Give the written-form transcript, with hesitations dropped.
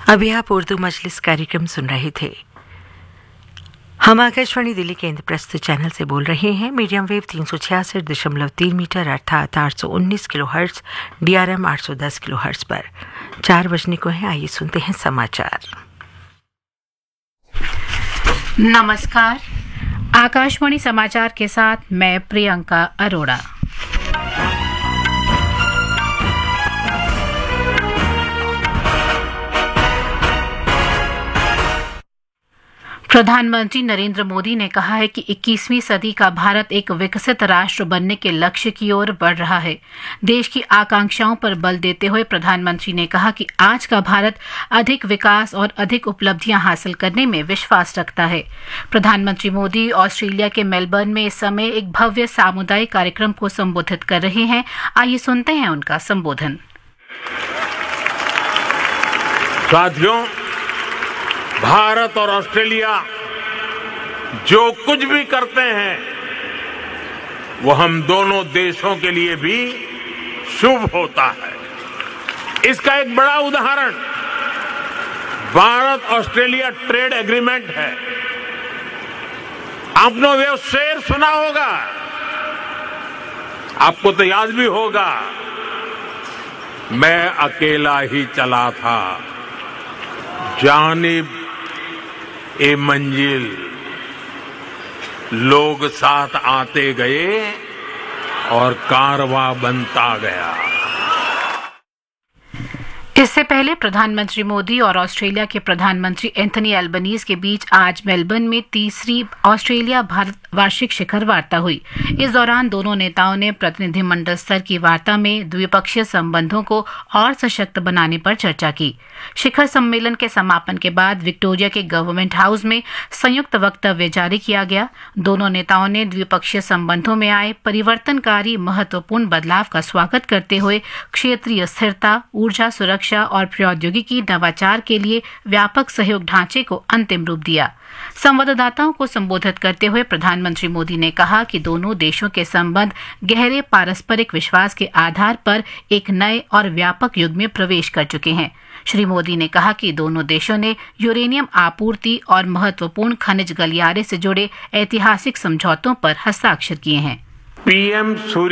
अभी आप उर्दू मजलिस कार्यक्रम सुन रहे थे। हम आकाशवाणी दिल्ली केंद्र प्रस्तुत चैनल से बोल रहे हैं। मीडियम वेव 366.3 मीटर अर्थात 819 किलोहर्ट्ज, DRM 810 किलोहर्ट्ज पर 4 बजने को है। आइए सुनते हैं समाचार। नमस्कार, आकाशवाणी समाचार के साथ मैं प्रियंका अरोड़ा। प्रधानमंत्री नरेंद्र मोदी ने कहा है कि 21वीं सदी का भारत एक विकसित राष्ट्र बनने के लक्ष्य की ओर बढ़ रहा है। देश की आकांक्षाओं पर बल देते हुए प्रधानमंत्री ने कहा कि आज का भारत अधिक विकास और अधिक उपलब्धियां हासिल करने में विश्वास रखता है। प्रधानमंत्री मोदी ऑस्ट्रेलिया के मेलबर्न में इस समय एक भव्य सामुदायिक कार्यक्रम को संबोधित कर रहे हैं। आइए सुनते हैं उनका संबोधन। साथियों, भारत और ऑस्ट्रेलिया जो कुछ भी करते हैं वो हम दोनों देशों के लिए भी शुभ होता है। इसका एक बड़ा उदाहरण भारत ऑस्ट्रेलिया ट्रेड एग्रीमेंट है। आपने वो शेर सुना होगा, आपको तो याद भी होगा, मैं अकेला ही चला था, जानिब ए मंजिल, लोग साथ आते गए और कारवां बनता गया। इससे पहले प्रधानमंत्री मोदी और ऑस्ट्रेलिया के प्रधानमंत्री एंथनी एल्बनीज के बीच आज मेलबर्न में तीसरी ऑस्ट्रेलिया भारत वार्षिक शिखर वार्ता हुई। इस दौरान दोनों नेताओं ने प्रतिनिधिमंडल स्तर की वार्ता में द्विपक्षीय संबंधों को और सशक्त बनाने पर चर्चा की। शिखर सम्मेलन के समापन के बाद विक्टोरिया के गवर्नमेंट हाउस में संयुक्त वक्तव्य जारी किया गया। दोनों नेताओं ने द्विपक्षीय संबंधों में आए परिवर्तनकारी महत्वपूर्ण बदलाव का स्वागत करते हुए क्षेत्रीय स्थिरता, ऊर्जा सुरक्षा और प्रौद्योगिकी नवाचार के लिए व्यापक सहयोग ढांचे को अंतिम रूप दिया। संवाददाताओं को संबोधित करते हुए प्रधानमंत्री मोदी ने कहा कि दोनों देशों के संबंध गहरे पारस्परिक विश्वास के आधार पर एक नए और व्यापक युग में प्रवेश कर चुके हैं। श्री मोदी ने कहा कि दोनों देशों ने यूरेनियम आपूर्ति और महत्वपूर्ण खनिज गलियारे से जुड़े ऐतिहासिक समझौतों पर हस्ताक्षर किए हैं। पीएम